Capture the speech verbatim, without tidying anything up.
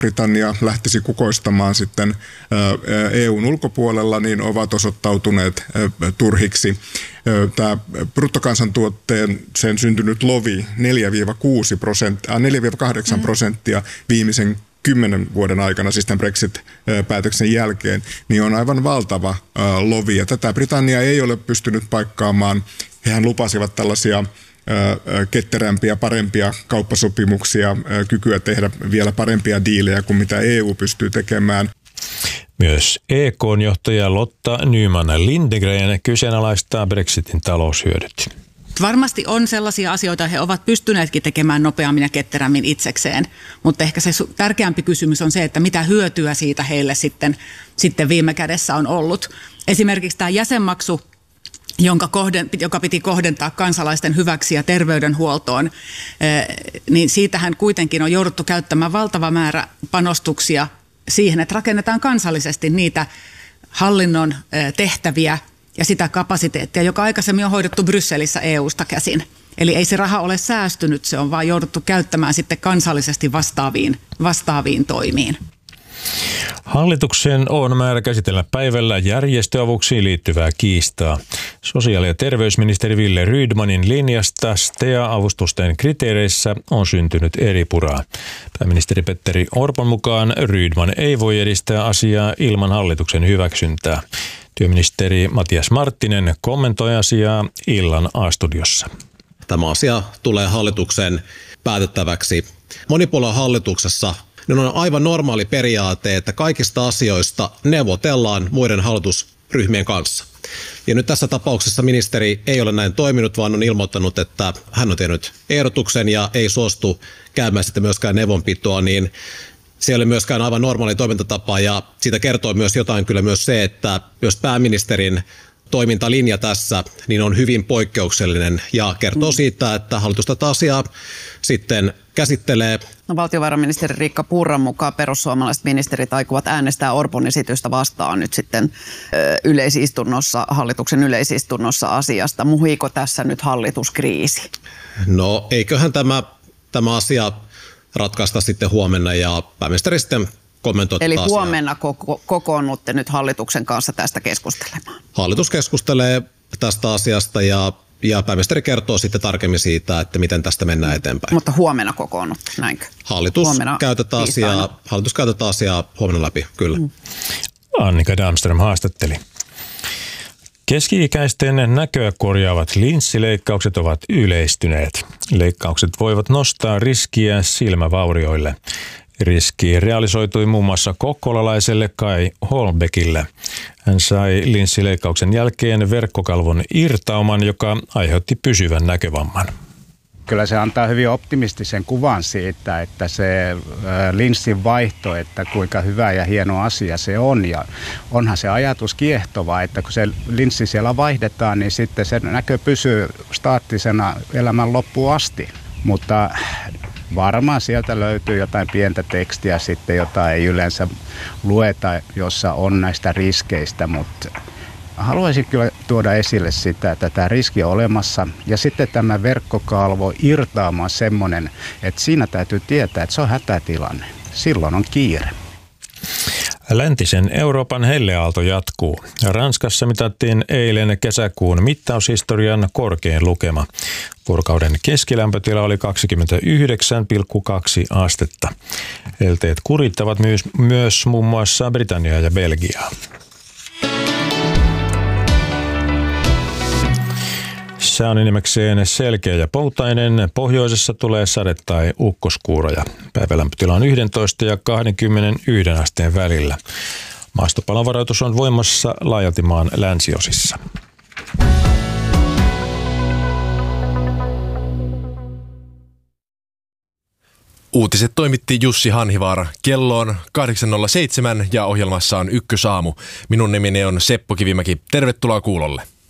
Britannia lähtisi kukoistamaan sitten E U:n ulkopuolella, niin ovat osoittautuneet turhiksi. Tämä bruttokansantuotteen sen syntynyt lovi neljä kuusi prosenttia, neljä kahdeksan prosenttia viimeisen kymmenen vuoden aikana, siis tämän Brexit-päätöksen jälkeen, niin on aivan valtava lovi. Ja tätä Britannia ei ole pystynyt paikkaamaan. Hehän lupasivat tällaisia ketterämpiä, parempia kauppasopimuksia, kykyä tehdä vielä parempia diilejä kuin mitä E U pystyy tekemään. Myös E K:n johtaja Lotta Nyman-Lindgren kyseenalaistaa Brexitin taloushyödyt. Varmasti on sellaisia asioita, he ovat pystyneetkin tekemään nopeammin ja ketterämmin itsekseen, mutta ehkä se tärkeämpi kysymys on se, että mitä hyötyä siitä heille sitten, sitten viime kädessä on ollut. Esimerkiksi tämä jäsenmaksu, jonka, kohden, joka piti kohdentaa kansalaisten hyväksi ja terveydenhuoltoon, niin siitähän kuitenkin on jouduttu käyttämään valtava määrä panostuksia siihen, että rakennetaan kansallisesti niitä hallinnon tehtäviä ja sitä kapasiteettia, joka aikaisemmin on hoidettu Brysselissä E U:sta käsin. Eli ei se raha ole säästynyt, se on vaan jouduttu käyttämään sitten kansallisesti vastaaviin, vastaaviin toimiin. Hallituksen on määrä käsitellä päivällä järjestöavuksiin liittyvää kiistaa. Sosiaali- ja terveysministeri Wille Rydmanin linjasta S T E A-avustusten kriteereissä on syntynyt eripuraa. Pääministeri Petteri Orpon mukaan Rydman ei voi edistää asiaa ilman hallituksen hyväksyntää. Työministeri Matias Marttinen kommentoi asiaa illan A-studiossa. Tämä asia tulee hallituksen päätettäväksi. Monipuoluehallituksessa niin on aivan normaali periaate, että kaikista asioista neuvotellaan muiden hallitusryhmien kanssa. Ja nyt tässä tapauksessa ministeri ei ole näin toiminut, vaan on ilmoittanut, että hän on tehnyt ehdotuksen ja ei suostu käymään sitten myöskään neuvonpitoa, niin se ei ole myöskään aivan normaali toimintatapa, ja siitä kertoo myös jotain kyllä myös se, että myös pääministerin toimintalinja tässä niin on hyvin poikkeuksellinen ja kertoo siitä, että hallitus tätä asiaa sitten käsittelee. No, valtiovarainministeri Riikka Purran mukaan perussuomalaiset ministerit aikovat äänestää Orpon esitystä vastaan nyt sitten yleisistunnossa, hallituksen yleisistunnossa asiasta. Muhiiko tässä nyt hallituskriisi? No eiköhän tämä, tämä asia ratkaista sitten huomenna ja pääministeri sitten kommentoi Eli asiaa. huomenna koko, kokoonnutte nyt hallituksen kanssa tästä keskustelemaan? Hallitus keskustelee tästä asiasta ja, ja pääministeri kertoo sitten tarkemmin siitä, että miten tästä mennään eteenpäin. Mutta huomenna kokoonnutte, näinkö? Hallitus huomenna käy tätä asiaa, hallitus käy tätä asiaa huomenna läpi, kyllä. Mm. Annika Damström haastatteli. Keski-ikäisten näköä korjaavat linssileikkaukset ovat yleistyneet. Leikkaukset voivat nostaa riskiä silmävaurioille. Riski realisoitui muun muassa kokkolalaiselle Kai Holmbeckille. Hän sai linssileikkauksen jälkeen verkkokalvon irtauman, joka aiheutti pysyvän näkövamman. Kyllä se antaa hyvin optimistisen kuvan siitä, että se linssin vaihto, että kuinka hyvä ja hieno asia se on. Ja onhan se ajatus kiehtova, että kun se linssi siellä vaihdetaan, niin sitten se näkö pysyy staattisena elämän loppuun asti. Mutta varmaan sieltä löytyy jotain pientä tekstiä sitten, jota ei yleensä lueta, jossa on näistä riskeistä, mutta haluaisin kyllä tuoda esille sitä, että tämä riski on olemassa ja sitten tämä verkkokalvo irtaama on semmoinen, että siinä täytyy tietää, että se on hätätilanne. Silloin on kiire. Läntisen Euroopan helleaalto jatkuu. Ranskassa mitattiin eilen kesäkuun mittaushistorian korkein lukema. Vuorokauden keskilämpötila oli kaksikymmentäyhdeksän pilkku kaksi astetta. Helteet kurittavat myös, myös muun muassa Britanniaa ja Belgiaa. Sää on nimekseen selkeä ja poutainen. Pohjoisessa tulee sade- tai ukkoskuuroja. Päivälämpötila on yksitoista ja kaksikymmentäyksi asteen välillä. Maastopalonvaroitus on voimassa laajalti maan länsiosissa. Uutiset toimitti Jussi Hanhivaara. Kello on kahdeksan nolla seitsemän ja ohjelmassa on Ykkösaamu. Minun nimeni on Seppo Kivimäki. Tervetuloa kuulolle.